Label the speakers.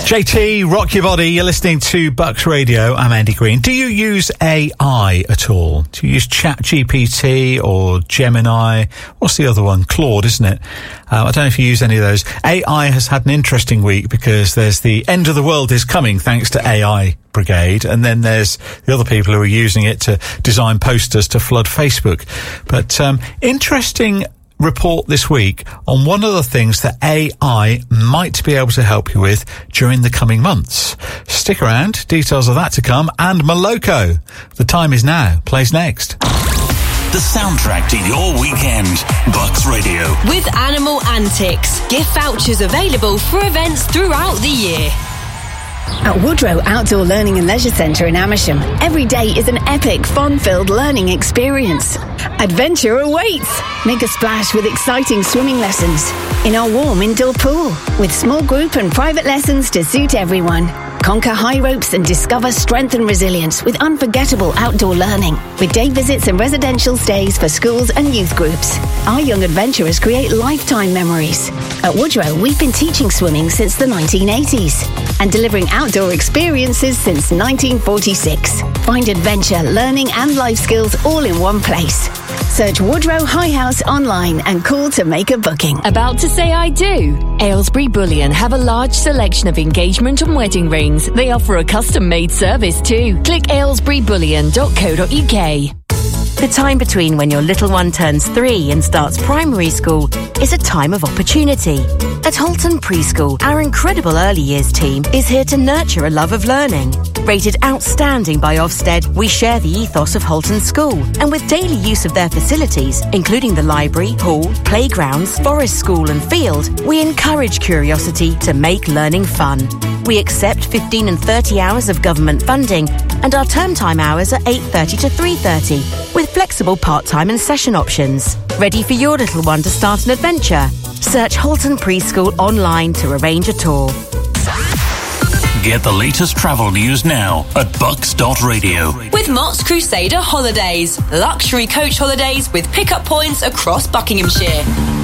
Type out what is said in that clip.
Speaker 1: JT, rock your body. You're listening to Bucks Radio. I'm Andy Green. Do you use AI at all? Do you use ChatGPT or Gemini? What's the other one? Claude, isn't it? I don't know if you use any of those. AI has had an interesting week because there's the end of the world is coming thanks to AI Brigade, and then there's the other people who are using it to design posters to flood Facebook. But interesting report this week on one of the things that AI might be able to help you with during the coming months. Stick around, details of that to come, and Moloko. The Time Is Now plays next.
Speaker 2: The soundtrack to your weekend. Bucks Radio.
Speaker 3: With Animal Antics. Gift vouchers available for events throughout the year.
Speaker 4: At Woodrow Outdoor Learning and Leisure Centre in Amersham, every day is an epic, fun-filled learning experience. Adventure awaits! Make a splash with exciting swimming lessons in our warm indoor pool, with small group and private lessons to suit everyone. Conquer high ropes and discover strength and resilience with unforgettable outdoor learning, with day visits and residential stays for schools and youth groups. Our young adventurers create lifetime memories. At Woodrow, we've been teaching swimming since the 1980s and delivering outdoor experiences since 1946. Find adventure, learning and life skills all in one place. Search Woodrow High House online and call to make a booking.
Speaker 3: About to say I do? Aylesbury Bullion have a large selection of engagement and wedding rings. They offer a custom-made service too. Click aylesburybullion.co.uk.
Speaker 5: The time between when your little one turns 3 and starts primary school is a time of opportunity. At Halton Preschool, our incredible early years team is here to nurture a love of learning. Rated outstanding by Ofsted, we share the ethos of Halton School, and with daily use of their facilities, including the library, hall, playgrounds, forest school and field, we encourage curiosity to make learning fun. We accept 15 and 30 hours of government funding, and our term time hours are 8:30 to 3:30, with flexible part-time and session options. Ready for your little one to start an adventure? Search Halton Preschool online to arrange a tour.
Speaker 2: Get the latest travel news now at bucks.radio.
Speaker 3: With Mott's Crusader Holidays. Luxury coach holidays with pickup points across Buckinghamshire.